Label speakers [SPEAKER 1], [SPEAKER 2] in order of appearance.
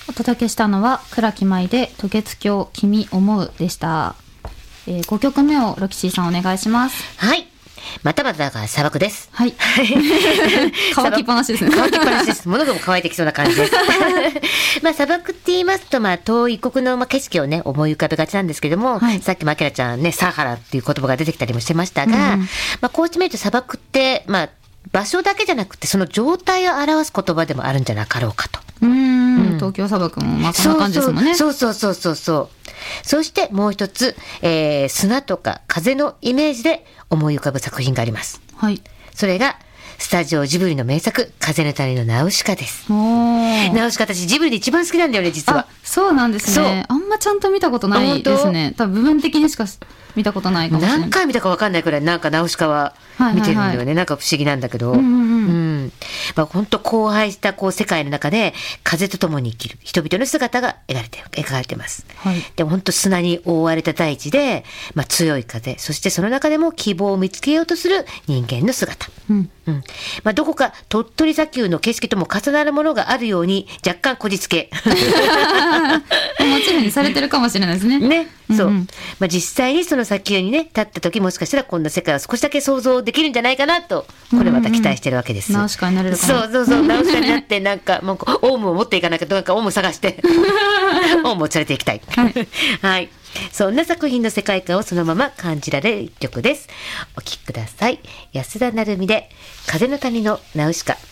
[SPEAKER 1] お届けしたのは倉木舞で渡月橋君思うでした。5曲目をロキシーさんお願いします。
[SPEAKER 2] はい。またまただから砂漠です。
[SPEAKER 1] はい。乾きっぱなしですね。
[SPEAKER 2] 乾きっぱなしです。物がも乾いてきそうな感じです。砂漠って言いますと、遠い異国の景色をね、思い浮かべがちなんですけども、はい、さっきもあきらちゃんね、サハラっていう言葉が出てきたりもしてましたが、こうしてみると砂漠って、場所だけじゃなくて、その状態を表す言葉でもあるんじゃなかろうかと。
[SPEAKER 1] 東京砂漠もそんな感じですもんね。
[SPEAKER 2] そう。そしてもう一つ、砂とか風のイメージで思い浮かぶ作品があります。
[SPEAKER 1] はい。
[SPEAKER 2] それがスタジオジブリの名作風の谷のナウシカです。ナウシカ私ジブリで一番好きなんだよね実は。
[SPEAKER 1] そうなんですね。あんまちゃんと見たことないですね。多分部分的にしか見たことないかもしれない。
[SPEAKER 2] 何回見たか分かんないくらいなんかナウシカは見てるんだよね。なんか不思議なんだけど。本当荒廃した世界の中で風と共に生きる人々の姿が描かれています。はい、で本当砂に覆われた大地で、強い風、そしてその中でも希望を見つけようとする人間の姿。どこか鳥取砂丘の景色とも重なるものがあるように若干こじつけ。
[SPEAKER 1] もちろんされてるかもしれないですね。
[SPEAKER 2] ね、そう。実際にその砂丘にね立った時もしかしたらこんな世界を少しだけ想像できるんじゃないかなとこれまた期待してるわけです。
[SPEAKER 1] ナウシカになれるかな。
[SPEAKER 2] そうナウシカになってもうオウムを持っていかなきゃオウム探してオウムを連れて行きたい。はい。そんな作品の世界観をそのまま感じられる一曲です。お聴きください。安田成美で風の谷のナウシカ。